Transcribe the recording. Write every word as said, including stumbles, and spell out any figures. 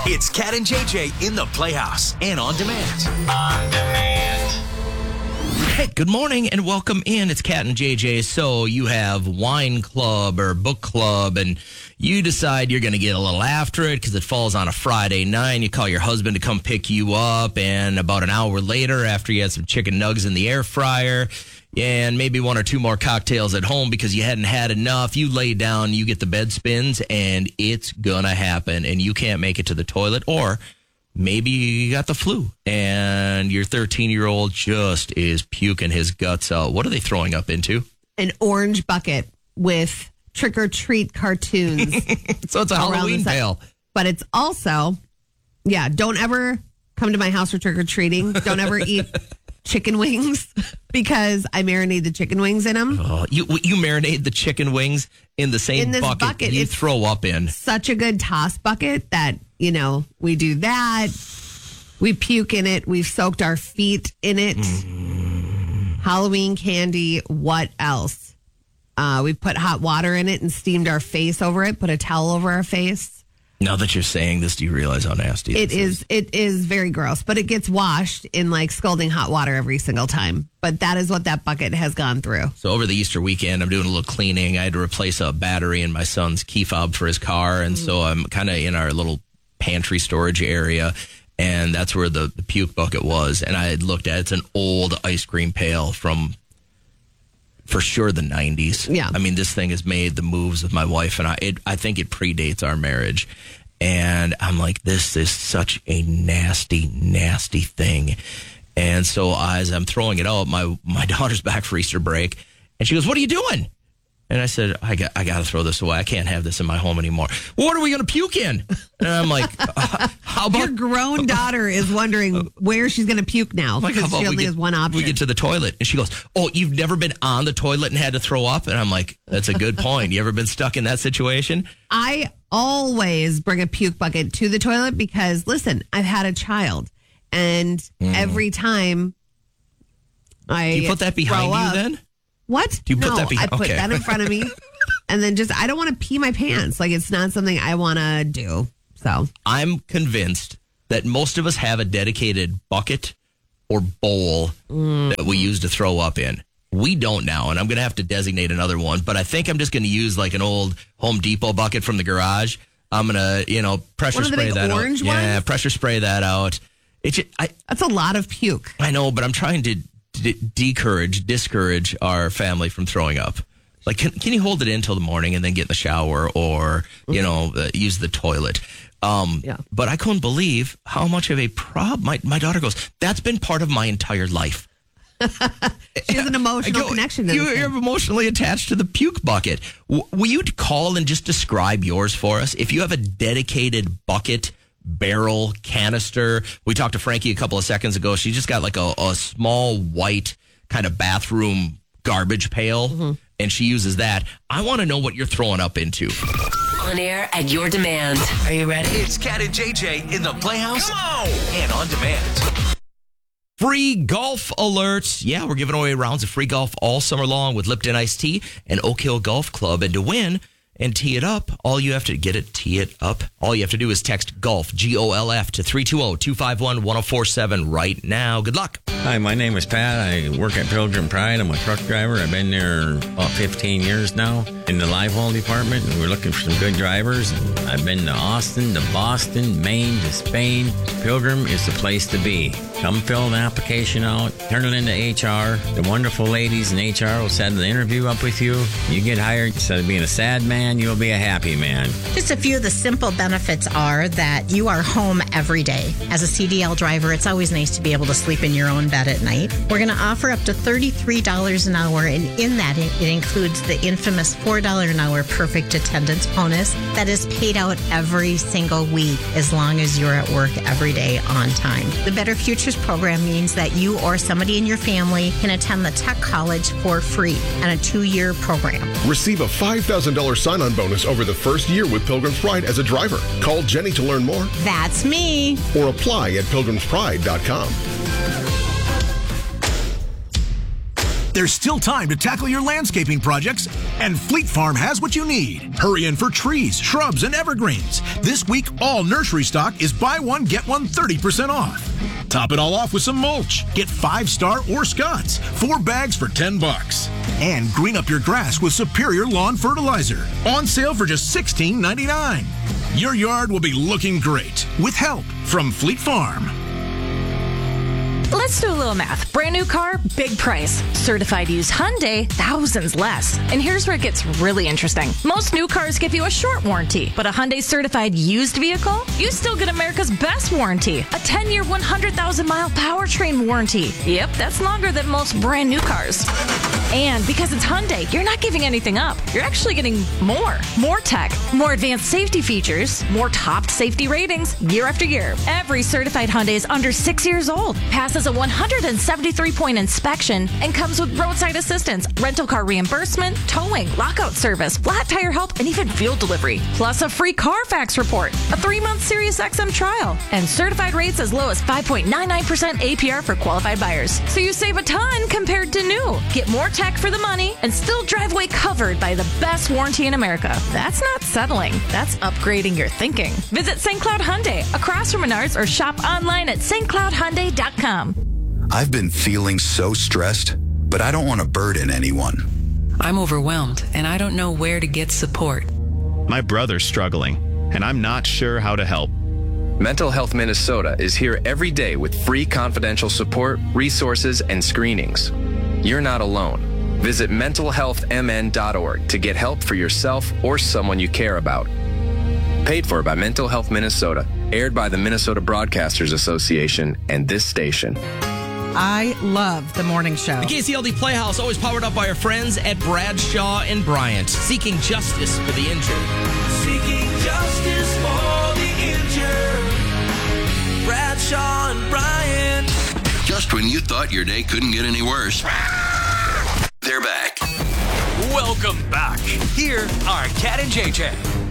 It's Cat and J J in the Playhouse and on demand. On demand. Hey, good morning and welcome in. It's Cat and J J. So you have wine club or book club and you decide you're going to get a little after it because it falls on a Friday night. You call your husband to come pick you up, and about an hour later, after you had some chicken nuggets in the air fryer and maybe one or two more cocktails at home because you hadn't had enough, you lay down, you get the bed spins, and it's going to happen, and you can't make it to the toilet, or maybe you got the flu and your thirteen-year-old just is puking his guts out. What are they throwing up into? An orange bucket with trick-or-treat cartoons. So it's a Halloween pail. But it's also, yeah, don't ever come to my house for trick-or-treating. Don't ever eat chicken wings because I marinate the chicken wings in them. Oh, you you marinate the chicken wings in the same in this bucket, bucket you it's throw up in. Such a good toss bucket that, you know, we do that. We puke in it. We've soaked our feet in it. Mm. Halloween candy. What else? Uh, we put hot water in it and steamed our face over it. Put a towel over our face. Now that you're saying this, do you realize how nasty it is? is? It is very gross, but it gets washed in like scalding hot water every single time. But that is what that bucket has gone through. So over the Easter weekend, I'm doing a little cleaning. I had to replace a battery in my son's key fob for his car. And mm. so I'm kind of in our little pantry storage area. And that's where the, the puke bucket was. And I had looked at it. It's an old ice cream pail from, for sure, the nineties. Yeah. I mean, this thing has made the moves with my wife. And I, it, I think it predates our marriage. And I'm like, this is such a nasty, nasty thing. And so as I'm throwing it out, my, my daughter's back for Easter break. And she goes, what are you doing? And I said, I got I got to throw this away. I can't have this in my home anymore. Well, what are we going to puke in? And I'm like, uh, how about... Your grown daughter is wondering where she's going to puke now like, because she only get, has one option. We get to the toilet. And she goes, oh, you've never been on the toilet and had to throw up? And I'm like, that's a good point. You ever been stuck in that situation? I always bring a puke bucket to the toilet because, listen, I've had a child. And mm. every time I Do you put that behind you up, then? What? Do you put no, that behind? I put okay. that in front of me. And then just, I don't want to pee my pants. Like, it's not something I want to do. So I'm convinced that most of us have a dedicated bucket or bowl mm. that we use to throw up in. We don't now, and I'm going to have to designate another one. But I think I'm just going to use like an old Home Depot bucket from the garage. I'm going to, you know, pressure One of the spray big that orange out. ones? Yeah, pressure spray that out. It just, I, That's a lot of puke. I know, but I'm trying to d- discourage, discourage our family from throwing up. Like, can, can you hold it in till the morning and then get in the shower or, you know, uh, use the toilet? Um, yeah. But I couldn't believe how much of a problem. My, my daughter goes, that's been part of my entire life. She has an emotional go, connection. To you, this you're thing. emotionally attached to the puke bucket. W- will you call and just describe yours for us? If you have a dedicated bucket, barrel, canister. We talked to Frankie a couple of seconds ago. She just got like a, a small white kind of bathroom garbage pail, mm-hmm. and she uses that. I want to know what you're throwing up into. On air at your demand. Are you ready? It's Cat and J J in the Playhouse and on demand. Free golf alerts. Yeah, we're giving away rounds of free golf all summer long with Lipton Iced Tea and Oak Hill Golf Club. And to win and tee it up, all you have to get it, tee it up. All you have to do is text GOLF, G O L F, to three two zero, two five one, one zero four seven right now. Good luck. Hi, my name is Pat. I work at Pilgrim Pride. I'm a truck driver. I've been there about fifteen years now in the live haul department, and we're looking for some good drivers. I've been to Austin, to Boston, Maine, to Spain. Pilgrim is the place to be. Come fill the application out, turn it into H R. The wonderful ladies in H R will set the interview up with you. You get hired. Instead of being a sad man, you'll be a happy man. Just a few of the simple benefits are that you are home every day. As a C D L driver, it's always nice to be able to sleep in your own bed at night. We're going to offer up to thirty-three dollars an hour, and in that, it, it includes the infamous four dollars an hour perfect attendance bonus that is paid out every single week as long as you're at work every day on time. The Better Futures program means that you or somebody in your family can attend the Tech College for free and a two-year program. Receive a five thousand dollars sign-on bonus over the first year with Pilgrim's Pride as a driver. Call Jenny to learn more. That's me. Or apply at pilgrims pride dot com. There's still time to tackle your landscaping projects, and Fleet Farm has what you need. Hurry in for trees, shrubs, and evergreens. This week, all nursery stock is buy one, get one thirty percent off. Top it all off with some mulch. Get Five Star or Scott's, four bags for ten bucks. And green up your grass with Superior Lawn Fertilizer. On sale for just sixteen ninety-nine. Your yard will be looking great with help from Fleet Farm. Let's do a little math. Brand new car, big price. Certified used Hyundai, thousands less. And here's where it gets really interesting. Most new cars give you a short warranty, but a Hyundai certified used vehicle, you still get America's best warranty. A ten-year, one hundred thousand mile powertrain warranty. Yep, that's longer than most brand new cars. And because it's Hyundai, you're not giving anything up. You're actually getting more. More tech, more advanced safety features, more top safety ratings year after year. Every certified Hyundai is under six years old, passes a one hundred seventy-three point inspection, and comes with roadside assistance, rental car reimbursement, towing, lockout service, flat tire help, and even fuel delivery. Plus a free Carfax report, a three-month Sirius X M trial, and certified rates as low as five point nine nine percent A P R for qualified buyers. So you save a ton compared to new. Get more tech for the money and still drive away covered by the best warranty in America. That's not settling. That's upgrading your thinking. Visit Saint Cloud Hyundai across from Menards or shop online at st cloud hyundai dot com. I've been feeling so stressed, but I don't want to burden anyone. I'm overwhelmed, and I don't know where to get support. My brother's struggling, and I'm not sure how to help. Mental Health Minnesota is here every day with free confidential support, resources, and screenings. You're not alone. Visit mental health m n dot org to get help for yourself or someone you care about. Paid for by Mental Health Minnesota, aired by the Minnesota Broadcasters Association and this station. I love the morning show. The K C L D Playhouse, always powered up by our friends at Bradshaw and Bryant, seeking justice for the injured. Seeking justice for the injured. Bradshaw and Bryant. Just when you thought your day couldn't get any worse, they're back. Welcome back. Here are Cat and J J.